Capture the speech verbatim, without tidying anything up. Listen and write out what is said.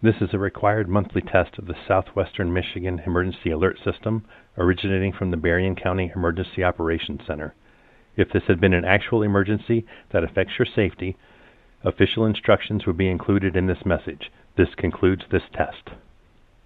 This is a required monthly test of the Southwestern Michigan Emergency Alert System, originating from the Berrien County Emergency Operations Center. If this had been an actual emergency that affects your safety, official instructions would be included in this message. This concludes this test.